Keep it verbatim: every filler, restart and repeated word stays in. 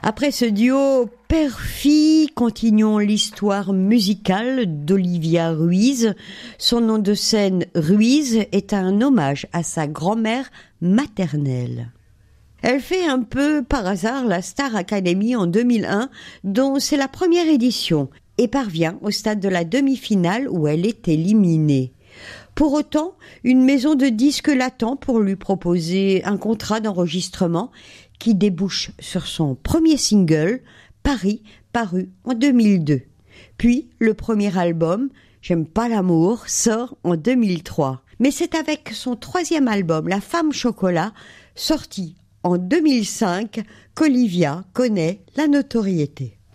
Après ce duo père-fille, continuons l'histoire musicale d'Olivia Ruiz. Son nom de scène Ruiz est un hommage à sa grand-mère maternelle. Elle fait un peu par hasard la Star Academy en deux mille un, dont c'est la première édition, et parvient au stade de la demi-finale où elle est éliminée. Pour autant, une maison de disques l'attend pour lui proposer un contrat d'enregistrement qui débouche sur son premier single, Paris, paru en deux mille deux. Puis, le premier album, J'aime pas l'amour, sort en deux mille trois. Mais c'est avec son troisième album, La Femme Chocolat, sorti en deux mille cinq, qu'Olivia connaît la notoriété.